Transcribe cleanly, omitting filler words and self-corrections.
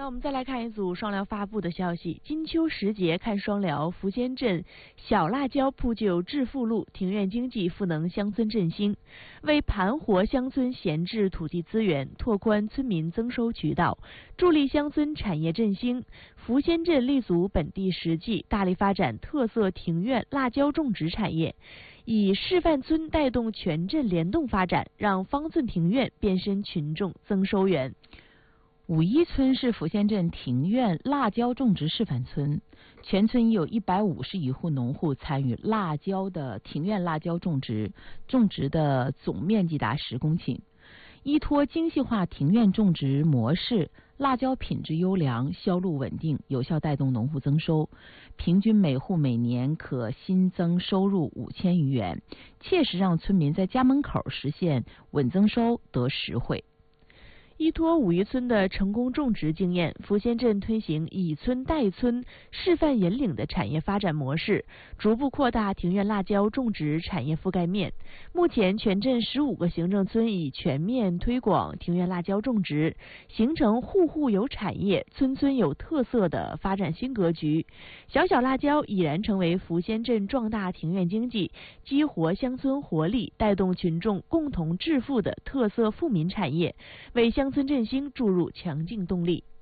那我们再来看一组双疗发布的消息。金秋时节看双疗，福仙镇小辣椒铺就致富路，庭院经济赋能乡村振兴。为盘活乡村闲置土地资源，拓宽村民增收渠道，助力乡村产业振兴，福仙镇立足本地实际，大力发展特色庭院辣椒种植产业，以示范村带动全镇联动发展，让方寸庭院变身群众增收源。 五一村是福仙镇庭院辣椒种植示范村，全村已有150余户农户参与辣椒的庭院辣椒种植，种植的总面积达10公顷。依托精细化庭院种植模式，辣椒品质优良，销路稳定，有效带动农户增收，平均每户每年可新增收入5000余元，切实让村民在家门口实现稳增收得实惠。 依托五一村的成功种植经验，福仙镇推行以村带村、示范引领的产业发展模式，逐步扩大庭院辣椒种植产业覆盖面。目前，全镇15个行政村已全面推广庭院辣椒种植，形成户户有产业、村村有特色的发展新格局。小小辣椒已然成为福仙镇壮大庭院经济、激活乡村活力、带动群众共同致富的特色富民产业，为乡村振兴注入强劲动力。